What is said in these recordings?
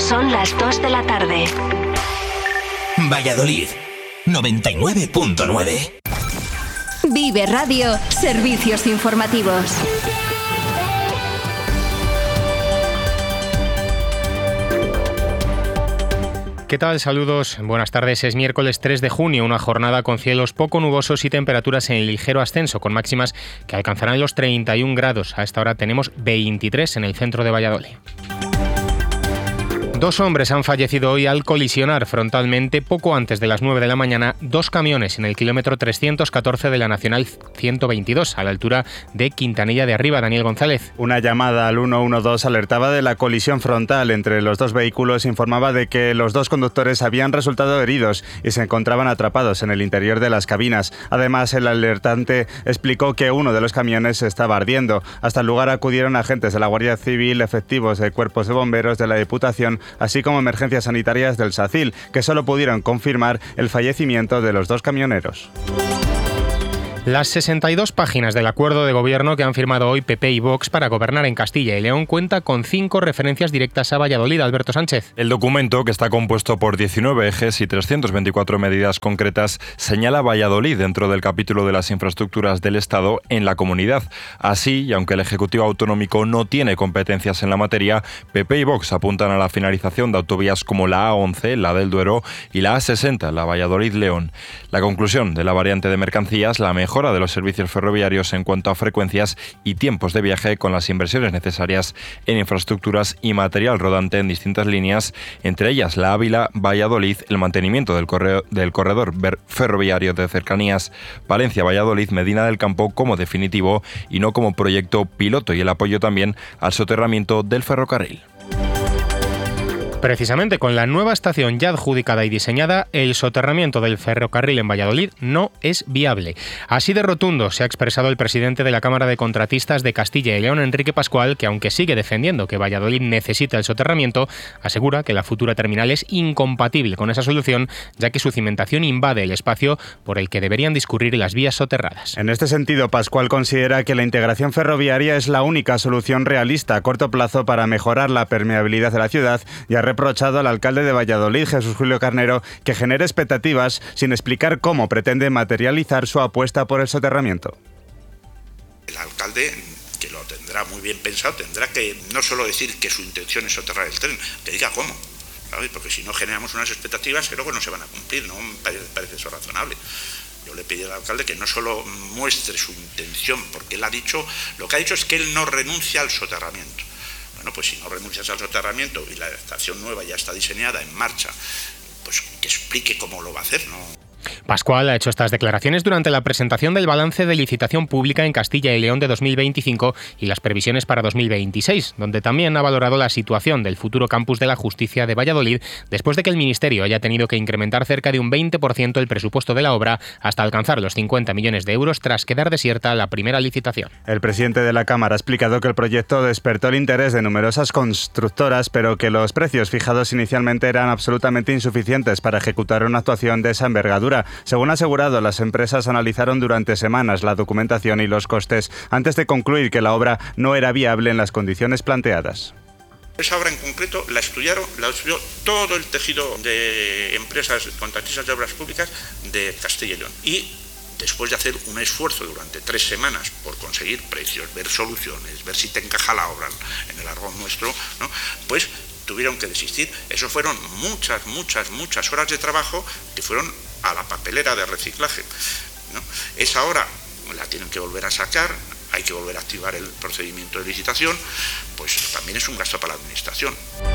Son las 2 de la tarde. Valladolid, 99.9. Vive Radio, servicios informativos. ¿Qué tal? Saludos, buenas tardes. Es miércoles 3 de junio, una jornada con cielos poco nubosos y temperaturas en ligero ascenso, con máximas que alcanzarán los 31 grados. A esta hora tenemos 23 en el centro de Valladolid. 2 hombres han fallecido hoy al colisionar frontalmente poco antes de las 9 de la mañana 2 camiones en el kilómetro 314 de la Nacional 122, a la altura de Quintanilla de Arriba. Daniel González. Una llamada al 112 alertaba de la colisión frontal entre los 2 vehículos e informaba de que los 2 conductores habían resultado heridos y se encontraban atrapados en el interior de las cabinas. Además, el alertante explicó que uno de los camiones estaba ardiendo. Hasta el lugar acudieron agentes de la Guardia Civil, efectivos de cuerpos de bomberos de la Diputación, así como emergencias sanitarias del SACIL, que solo pudieron confirmar el fallecimiento de los 2 camioneros. Las 62 páginas del acuerdo de gobierno que han firmado hoy PP y Vox para gobernar en Castilla y León cuenta con 5 referencias directas a Valladolid. Alberto Sánchez. El documento, que está compuesto por 19 ejes y 324 medidas concretas, señala Valladolid dentro del capítulo de las infraestructuras del Estado en la comunidad. Así, y aunque el Ejecutivo Autonómico no tiene competencias en la materia, PP y Vox apuntan a la finalización de autovías como la A11, la del Duero, y la A60, la Valladolid-León. La conclusión de la variante de mercancías, la mejora de los servicios ferroviarios en cuanto a frecuencias y tiempos de viaje, con las inversiones necesarias en infraestructuras y material rodante en distintas líneas, entre ellas la Ávila-Valladolid, el mantenimiento del corredor ferroviario de cercanías Valencia-Valladolid, Medina del Campo como definitivo y no como proyecto piloto, y el apoyo también al soterramiento del ferrocarril. Precisamente con la nueva estación ya adjudicada y diseñada, el soterramiento del ferrocarril en Valladolid no es viable. Así de rotundo se ha expresado el presidente de la Cámara de Contratistas de Castilla y León, Enrique Pascual, que aunque sigue defendiendo que Valladolid necesita el soterramiento, asegura que la futura terminal es incompatible con esa solución, ya que su cimentación invade el espacio por el que deberían discurrir las vías soterradas. En este sentido, Pascual considera que la integración ferroviaria es la única solución realista a corto plazo para mejorar la permeabilidad de la ciudad, y ha reprochado al alcalde de Valladolid, Jesús Julio Carnero, que genere expectativas sin explicar cómo pretende materializar su apuesta por el soterramiento. El alcalde, que lo tendrá muy bien pensado, tendrá que no solo decir que su intención es soterrar el tren, que diga cómo, ¿sabes? Porque si no generamos unas expectativas que luego no se van a cumplir, no me parece eso razonable. Yo le pedí al alcalde que no solo muestre su intención, porque él ha dicho, lo que ha dicho es que él no renuncia al soterramiento. Bueno, pues si no renuncias al soterramiento y la estación nueva ya está diseñada, en marcha, pues que explique cómo lo va a hacer, ¿no? Pascual ha hecho estas declaraciones durante la presentación del balance de licitación pública en Castilla y León de 2025 y las previsiones para 2026, donde también ha valorado la situación del futuro campus de la Justicia de Valladolid, después de que el Ministerio haya tenido que incrementar cerca de un 20% el presupuesto de la obra hasta alcanzar los 50 millones de euros tras quedar desierta la primera licitación. El presidente de la Cámara ha explicado que el proyecto despertó el interés de numerosas constructoras, pero que los precios fijados inicialmente eran absolutamente insuficientes para ejecutar una actuación de esa envergadura. Según ha asegurado, las empresas analizaron durante semanas la documentación y los costes antes de concluir que la obra no era viable en las condiciones planteadas. Esa obra en concreto la estudió todo el tejido de empresas contratistas de obras públicas de Castilla y León. Y después de hacer un esfuerzo durante 3 semanas por conseguir precios, ver soluciones, ver si te encaja la obra en el argot nuestro, ¿no? Pues tuvieron que desistir. Eso fueron muchas horas de trabajo que fueron a la papelera de reciclaje, ¿no? Esa obra la tienen que volver a sacar, hay que volver a activar el procedimiento de licitación, pues también es un gasto para la administración.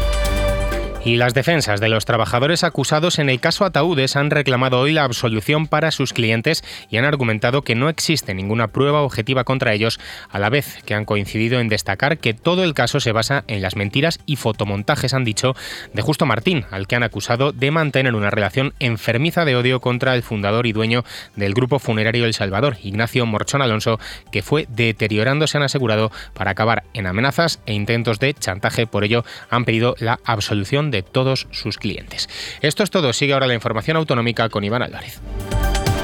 Y las defensas de los trabajadores acusados en el caso Ataúdes han reclamado hoy la absolución para sus clientes y han argumentado que no existe ninguna prueba objetiva contra ellos, a la vez que han coincidido en destacar que todo el caso se basa en las mentiras y fotomontajes, han dicho, de Justo Martín, al que han acusado de mantener una relación enfermiza de odio contra el fundador y dueño del grupo funerario El Salvador, Ignacio Morchón Alonso, que fue deteriorándose, han asegurado, para acabar en amenazas e intentos de chantaje. Por ello, han pedido la absolución de todos sus clientes. Esto es todo. Sigue ahora la información autonómica con Iván Álvarez.